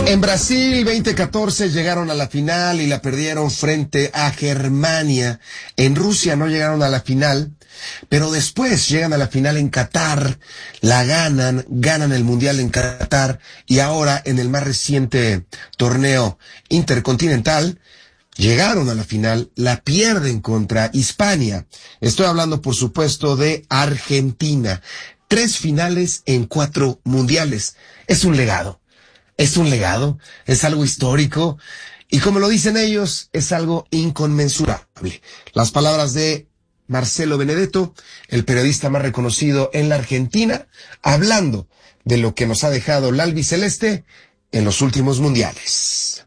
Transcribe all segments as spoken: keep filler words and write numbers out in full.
En Brasil, veinte catorce llegaron a la final y la perdieron frente a Germania. En Rusia no llegaron a la final, pero después llegan a la final en Qatar, la ganan, ganan el Mundial en Qatar y ahora en el más reciente torneo intercontinental llegaron a la final, la pierden contra Hispania. Estoy hablando, por supuesto, de Argentina. Tres finales en cuatro mundiales. Es un legado. Es un legado, es algo histórico y como lo dicen ellos, es algo inconmensurable. Las palabras de Marcelo Benedetto, el periodista más reconocido en la Argentina, hablando de lo que nos ha dejado la albiceleste en los últimos mundiales.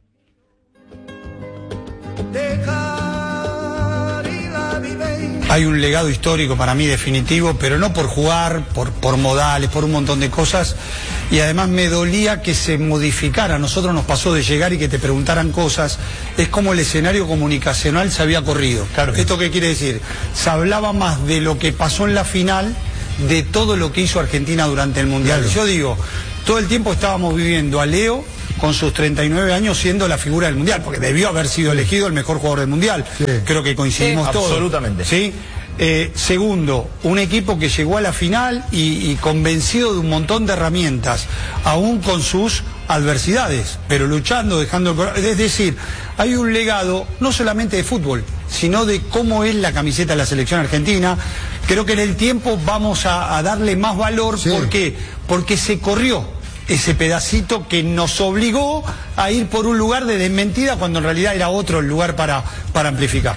Hay un legado histórico para mí definitivo, pero no por jugar, por, por modales, por un montón de cosas. Y además me dolía que se modificara. A nosotros nos pasó de llegar y que te preguntaran cosas. Es como el escenario comunicacional se había corrido. Claro. ¿Esto qué quiere decir? Se hablaba más de lo que pasó en la final, de todo lo que hizo Argentina durante el Mundial. Claro. Yo digo, todo el tiempo estábamos viviendo a Leo con sus treinta y nueve años siendo la figura del Mundial, porque debió haber sido elegido el mejor jugador del Mundial. Sí. Creo que coincidimos sí, todos. Absolutamente. ¿Sí? Eh, segundo, un equipo que llegó a la final y, y convencido de un montón de herramientas, aún con sus adversidades, pero luchando, dejando... Es decir, hay un legado no solamente de fútbol, sino de cómo es la camiseta de la selección argentina. Creo que en el tiempo vamos a, a darle más valor. Sí. ¿Por qué? Porque se corrió ese pedacito que nos obligó a ir por un lugar de desmentida cuando en realidad era otro el lugar para, para amplificar.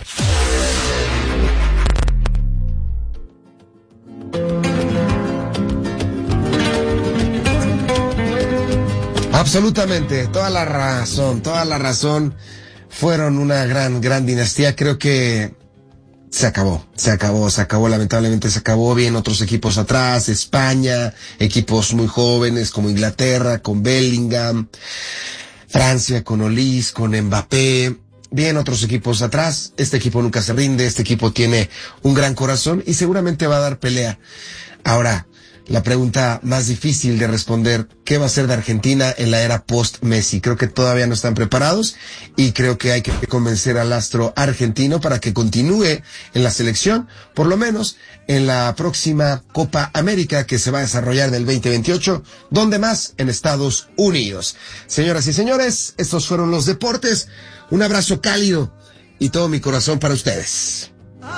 Absolutamente, toda la razón, toda la razón. Fueron una gran, gran dinastía. Creo que se acabó, se acabó, se acabó, lamentablemente se acabó. Bien otros equipos atrás, España, equipos muy jóvenes como Inglaterra, con Bellingham, Francia con Olise, con Mbappé. Bien otros equipos atrás. Este equipo nunca se rinde, este equipo tiene un gran corazón y seguramente va a dar pelea. Ahora, la pregunta más difícil de responder, ¿qué va a ser de Argentina en la era post-Messi? Creo que todavía no están preparados y creo que hay que convencer al astro argentino para que continúe en la selección, por lo menos en la próxima Copa América que se va a desarrollar en el veinte veintiocho, donde más en Estados Unidos. Señoras y señores, estos fueron los deportes. Un abrazo cálido y todo mi corazón para ustedes.